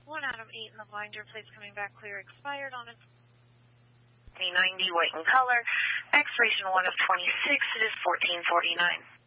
1 out of 8 in the binder, please coming back clear, expired on its 90, white in color, expiration 1 of 26, it is 1449.